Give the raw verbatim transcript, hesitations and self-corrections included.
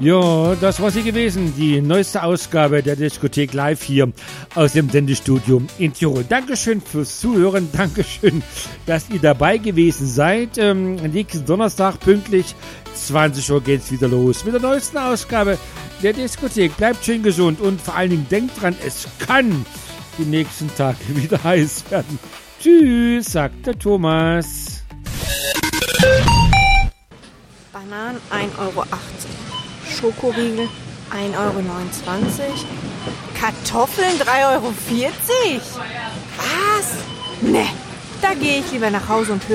Ja, das war sie gewesen, die neueste Ausgabe der Diskothek Live hier aus dem Sendestudio in Tirol. Dankeschön fürs Zuhören, Dankeschön, dass ihr dabei gewesen seid. Ähm, nächsten Donnerstag pünktlich zwanzig Uhr geht's wieder los mit der neuesten Ausgabe der Diskothek. Bleibt schön gesund und vor allen Dingen denkt dran, es kann die nächsten Tage wieder heiß werden. Tschüss, sagt der Thomas. Bananen ein Euro achtzig. Schokoriegel ein Euro neunundzwanzig. Kartoffeln drei Euro vierzig. Was? Ne, da gehe ich lieber nach Hause und höre